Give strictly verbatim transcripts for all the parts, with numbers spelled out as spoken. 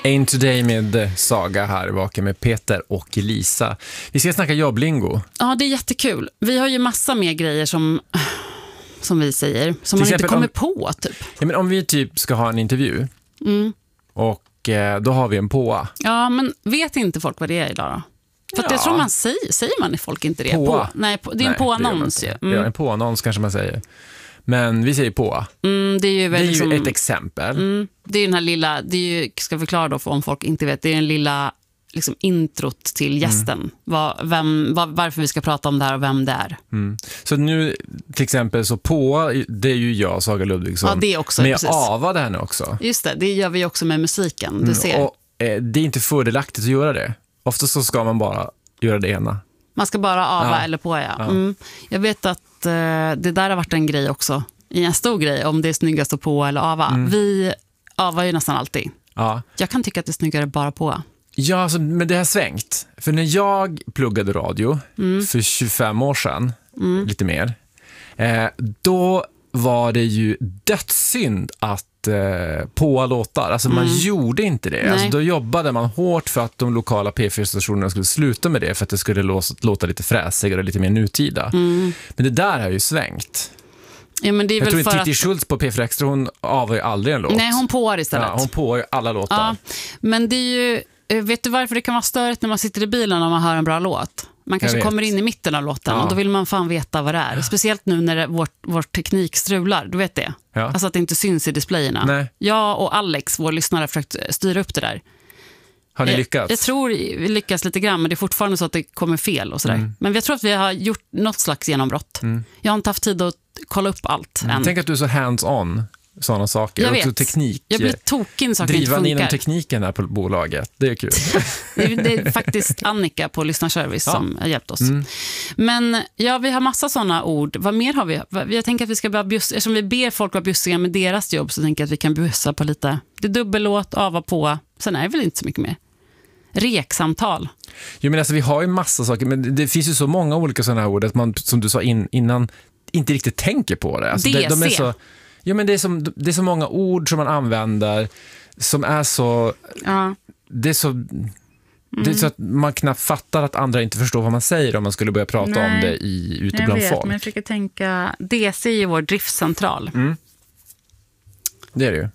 Ain Today med Saga här, Vaken med Peter och Lisa. Vi ska snacka jobblingo. Ja, det är jättekul. Vi har ju massa mer grejer som, som vi säger, som man inte kommer om, på typ. Ja, men om vi typ ska ha en intervju mm. och eh, då har vi en påa. Ja, men vet inte folk vad det är idag då? För att ja. jag tror man säger, säger man i folk inte det. Påa. På. Nej, på, det är en påannons ju. Mm. Ja, en påannons kanske man säger. Men vi säger på. Mm, det är ju, väl det är liksom, ju ett exempel. Mm, det är ju den här lilla, det är ju, ska förklara då för om folk inte vet, det är den lilla liksom introt till gästen. Mm. Var, vem, var, varför vi ska prata om det här och vem det är. Mm. Så nu till exempel så på, det är ju jag, Saga Ludvigsson. Ja, det är också. Men jag precis. avade henne också. Just det, det gör vi också med musiken. Du ser. Mm, och eh, det är inte fördelaktigt att göra det. Ofta så ska man bara göra det ena. Man ska bara ava ja. eller på, ja. ja. Mm. Jag vet att eh, det där har varit en grej också. En stor grej, om det är snyggast att på eller ava. Mm. Vi avar ju nästan alltid. Ja. Jag kan tycka att det är snyggare bara på. Ja, alltså, men det har svängt. För när jag pluggade radio mm. för tjugofem år sedan, mm. lite mer, eh, då var det ju dödssynd att eh, på låtar. Alltså mm. man gjorde inte det. Alltså, då jobbade man hårt för att de lokala P fyra-stationerna skulle sluta med det, för att det skulle låta, låta lite fräsigare och lite mer nutida. Mm. Men det där har ju svängt. Ja, men det är jag väl tror för Titti att... Schultz på P fyra Extra, hon avar ju aldrig en låt. Nej, hon påar istället. Ja, hon påar ju alla låtar. Ja, men det är ju... Vet du varför det kan vara störigt när man sitter i bilen och man hör en bra låt? Man kanske kommer in i mitten av låten ja. och då vill man fan veta vad det är. Speciellt nu när det, vår, vår teknik strular, du vet det. Ja. Alltså att det inte syns i displayerna. Nej. Jag och Alex, vår lyssnare, har försökt styra upp det där. Har ni lyckats? Jag, jag tror vi lyckas lite grann, men det är fortfarande så att det kommer fel och sådär. Mm. Men jag tror att vi har gjort något slags genombrott. Mm. Jag har inte haft tid att kolla upp allt mm. än. Tänk att du är så hands-on sådana saker. Jag vet. Och teknik. Jag blir tokig när saker inte funkar. Driva inom tekniken här på bolaget. Det är kul. det, är, det är faktiskt Annika på Lyssnarservice ja. som har hjälpt oss. Mm. Men ja, vi har massa sådana ord. Vad mer har vi? Jag tänker att vi ska bara bjussa, eftersom vi ber folk vara bjussiga med deras jobb, så tänker jag att vi kan bjussa på lite. Det är dubbellåt, ava på. Sen är det väl inte så mycket mer. Reksamtal. Jo, men alltså vi har ju massa saker, men det finns ju så många olika sådana här ord att man, som du sa in, innan, inte riktigt tänker på det. Alltså, D C. De, de är så, ja, men det är, som, det är så många ord som man använder som är så... Ja. Det är så... Mm. Det är så att man knappt fattar att andra inte förstår vad man säger om man skulle börja prata Nej. om det i, ute jag bland vet, folk. Men jag försöker tänka... D C är ju vår driftcentral. Mm. Det är det ju.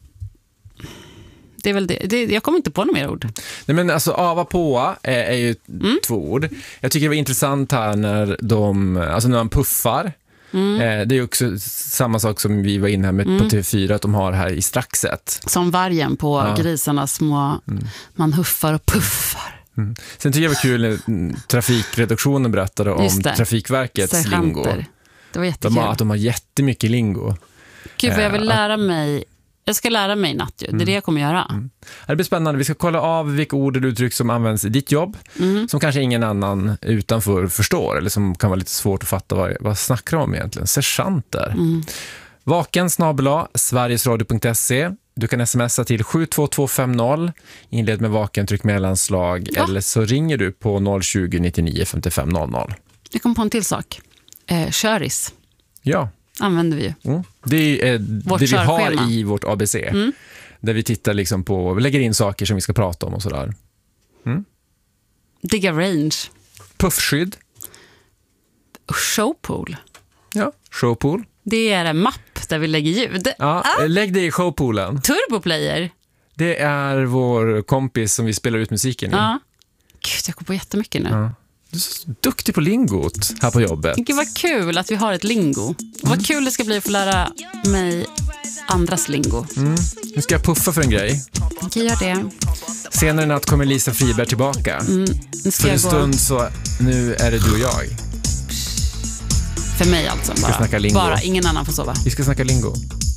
Det är väl det. det. Jag kommer inte på några mer ord. Nej, men alltså ava på är, är ju mm. två ord. Jag tycker det var intressant här när de, alltså när man puffar. Mm. Eh, det är också samma sak som vi var inne här med mm. på T V fyra, att de har här i straxet. Som vargen på ja. grisarna små, mm. man huffar och puffar. Mm. Sen tycker jag det var kul när trafikredaktionen berättade om Trafikverkets Sergeanter. lingo. Det var jättekul. De har, att de har jättemycket lingo. Gud, för jag vill lära mig. Jag ska lära mig natt ju. Det är mm. det jag kommer göra. Mm. Det blir spännande. Vi ska kolla av vilka ord eller uttryck som används i ditt jobb. Mm. Som kanske ingen annan utanför förstår. Eller som kan vara lite svårt att fatta vad, vad snackar de om egentligen. Sergeanter. Mm. Vaken snabel-a sverigesradio punkt se. Du kan smsa till sju två två fem noll. Inled med vaken, tryck mellanslag. Ja. Eller så ringer du på noll tjugo nittionio femtiofem noll noll. Jag kom på en till sak. Eh, köris. Ja. Använder vi ju. Mm. Det är eh, det vi har i vårt A B C. Mm. Där vi tittar liksom på, vi lägger in saker som vi ska prata om och sådär. Mm. Digga range. Puffskydd. Showpool. Ja, showpool. Det är en mapp där vi lägger ljud. Ja, ah. Lägg det i showpoolen. Turboplayer. Det är vår kompis som vi spelar ut musiken i. Ja. Gud, jag går på jättemycket nu. Ja. Du är så duktig på lingot här på jobbet. Gud, vad kul att vi har ett lingo. Mm. Vad kul det ska bli att få lära mig andras lingo. Mm. Nu ska jag puffa för en grej. Okej, gör det. Senare i natt kommer Lisa Friberg tillbaka. Mm. Nu ska för en jag stund gå... så nu är det du och jag. För mig alltså. Bara, vi ska snacka lingo. Bara ingen annan får sova. Vi ska snacka lingo.